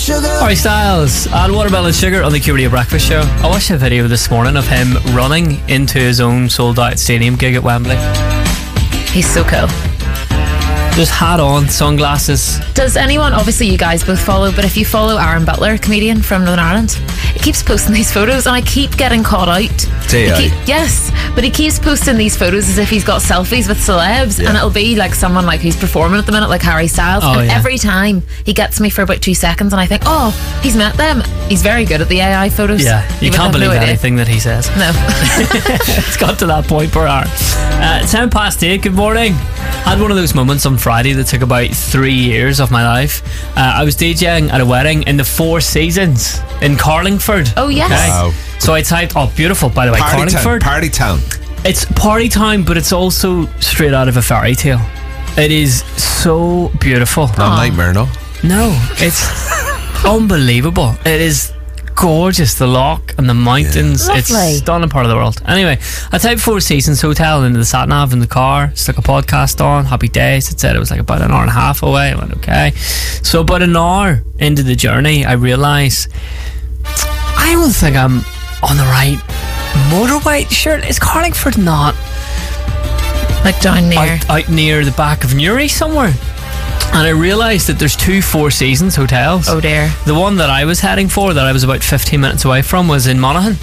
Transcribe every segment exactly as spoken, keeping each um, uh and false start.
sugar. Harry Styles and Watermelon Sugar on the Q Radio Breakfast Show. I watched a video this morning of him running into his own sold out stadium gig at Wembley. He's so cool. Just hat on, sunglasses. Does anyone, obviously you guys both follow, but if you follow Aaron Butler, comedian from Northern Ireland, he keeps posting these photos and I keep getting caught out. D I? He keep, yes, but he keeps posting these photos as if he's got selfies with celebs, Yeah. and it'll be like someone like who's performing at the minute, like Harry Styles. Oh, and yeah. every time he gets me for about two seconds and I think, oh, he's met them. He's very good at the A I photos. Yeah, you, would can't have believe no idea. anything that he says. No. It's got to that point per hour. Uh, ten past eight, good morning. Had one of those moments on Friday that took about three years of my life. Uh, I was DJing at a wedding in the Four Seasons in Carlingford. Oh, yes. Wow. So I typed, oh, beautiful, by the way, Party town. Carlingford. Party town. It's party time, but it's also straight out of a fairy tale. It is so beautiful. No nightmare, no? No, it's unbelievable. It is gorgeous. The loch and the mountains. Yeah. It's a Lovely. stunning part of the world. Anyway, I typed Four Seasons Hotel into the sat nav in the car, stuck a podcast on, happy days. It said it was like about an hour and a half away. I went, okay. So about an hour into the journey, I realised I don't think I'm on the right motorway. Sure, is Carlingford not Like down near. out, out near the back of Newry somewhere? And I realised that there's two Four Seasons hotels. Oh dear. The one that I was heading for, that I was about fifteen minutes away from, was in Monaghan.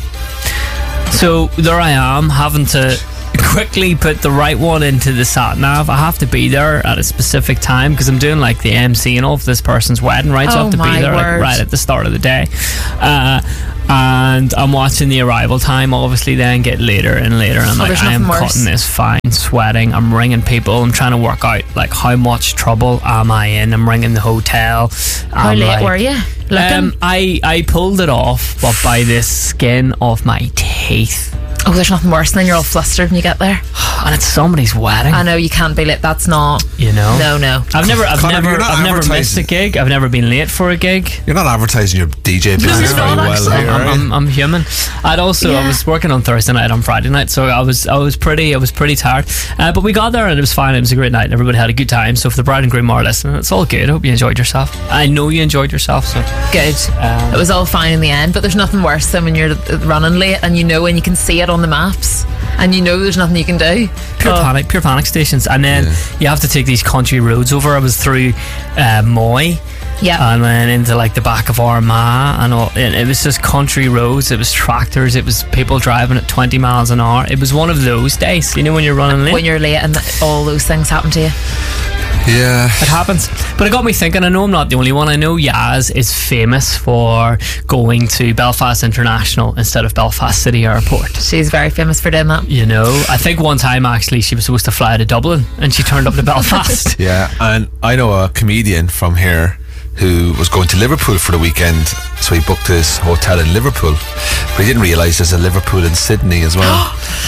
So there I am, having to quickly put the right one into the sat nav. I have to be there at a specific time because I'm doing like the M C and all of this person's wedding, right? So I Oh have to be my there like word. right at the start of the day. Uh, and I'm watching the arrival time obviously then get later and later, and I'm Oh, like, there's I am nothing worse. cutting this fine, sweating, I'm ringing people, I'm trying to work out like how much trouble am I in. I'm ringing the hotel. How I'm late like, were you? Looking? um, I, I pulled it off, but by the skin of my teeth. oh, there's nothing worse than you're all flustered when you get there. And it's somebody's wedding. I know you can't be late. That's not. You know? No, no. I've never, I've Conor, never, you're not I've never missed a advertising. gig. I've never been late for a gig. You're not advertising your D J business you're very not, well actually. here, I'm, are you? I'm, I'm human. I'd also, I Yeah. was working on Thursday night on Friday night, so I was, I was pretty, I was pretty tired. Uh, but we got there and it was fine. It was a great night. And everybody had a good time. So if the bride and groom are listening, it's all good. I hope you enjoyed yourself. I know you enjoyed yourself. So Good. Um, It was all fine in the end, but there's nothing worse than when you're running late and you know, and you can see it on the maps and you know there's nothing you can do. pure Oh. panic, pure panic stations, and then you have to take these country roads over. I was through uh, Moy. Yeah. And then into like the back of Armagh and all, and it was just country roads. It was tractors. It was people driving at twenty miles an hour. It was one of those days, you know, when you're running late. When you're late and th- all those things happen to you. Yeah. It happens. But it got me thinking, I know I'm not the only one. I know Yaz is famous for going to Belfast International instead of Belfast City Airport. She's very famous for doing that. You know, I think one time actually she was supposed to fly to Dublin and she turned up to Belfast. Yeah, and I know a comedian from here who was going to Liverpool for the weekend, so he booked his hotel in Liverpool, but he didn't realise there's a Liverpool in Sydney as well.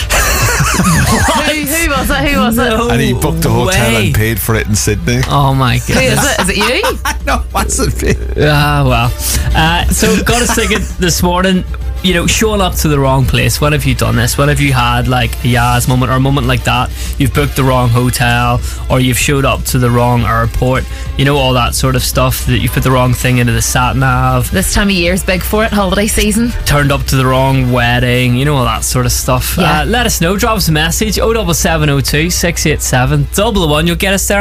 who, who was it? Who was it? And he booked a hotel way. and paid for it in Sydney. Oh my Who goodness. is it? Is it you? No, what's it? Ah, well. Uh, so, got us thinking this morning, you know, showing up to the wrong place. When have you done this? When have you had like a Yaz moment or a moment like that? You've booked the wrong hotel or you've showed up to the wrong airport. You know, all that sort of stuff, that you put the wrong thing into the sat nav, This time of year is big for it, holiday season. turned up to the wrong wedding, you know, all that sort of stuff. Yeah. Uh, let us know. Drop us a message. oh seven seven oh two, six eight seven, double one. You'll get us there.